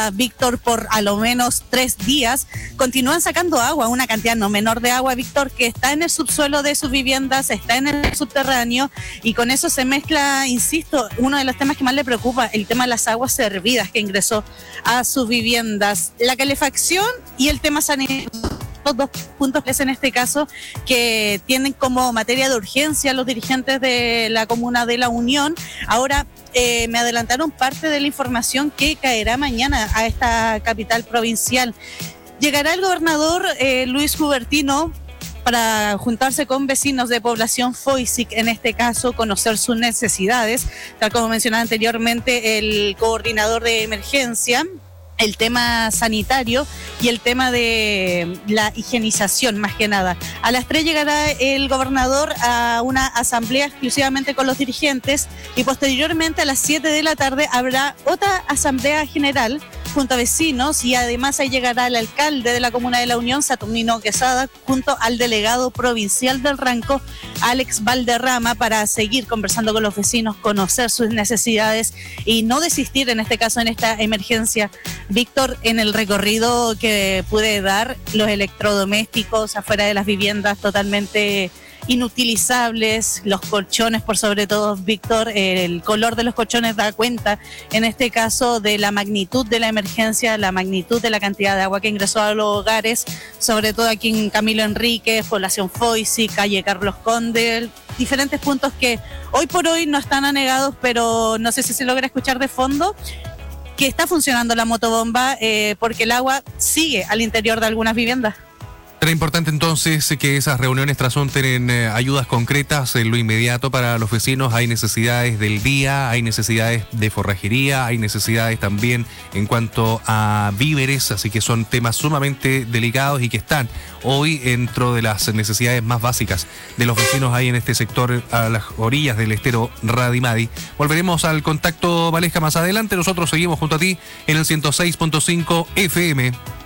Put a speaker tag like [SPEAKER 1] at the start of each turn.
[SPEAKER 1] Víctor, por a lo menos 3 días, continúan sacando agua, una cantidad no menor de agua, Víctor, que está en el subsuelo de sus viviendas, está en el subterráneo, y con eso se mezcla, insisto, uno de los temas que más le preocupa, el tema de las aguas servidas que ingresó a sus viviendas, la calefacción y el tema sanitario. Los 2 puntos que es en este caso que tienen como materia de urgencia los dirigentes de la comuna de La Unión. Ahora me adelantaron parte de la información que caerá mañana a esta capital provincial. Llegará el gobernador Luis Hubertino para juntarse con vecinos de población Foysic, en este caso conocer sus necesidades, tal como mencionaba anteriormente el coordinador de emergencia, el tema sanitario y el tema de la higienización, más que nada. A las 3 llegará el gobernador a una asamblea exclusivamente con los dirigentes y posteriormente a las 7 de la tarde habrá otra asamblea general junto a vecinos, y además ahí llegará el alcalde de la comuna de La Unión, Saturnino Quesada, junto al delegado provincial del Ranco, Alex Valderrama, para seguir conversando con los vecinos, conocer sus necesidades y no desistir, en este caso, en esta emergencia. Víctor, en el recorrido que pude dar, los electrodomésticos afuera de las viviendas totalmente inutilizables, los colchones por sobre todo, Víctor, el color de los colchones da cuenta en este caso de la magnitud de la emergencia, la magnitud de la cantidad de agua que ingresó a los hogares, sobre todo aquí en Camilo Enríquez, población Foysic, calle Carlos Conde, diferentes puntos que hoy por hoy no están anegados, pero no sé si se logra escuchar de fondo que está funcionando la motobomba porque el agua sigue al interior de algunas viviendas.
[SPEAKER 2] Era importante entonces que esas reuniones trasunten en ayudas concretas en lo inmediato para los vecinos. Hay necesidades del día, hay necesidades de forrajería, hay necesidades también en cuanto a víveres, así que son temas sumamente delicados y que están hoy dentro de las necesidades más básicas de los vecinos ahí en este sector a las orillas del estero Radimadi. Volveremos al contacto, Valesca, más adelante. Nosotros seguimos junto a ti en el 106.5 FM.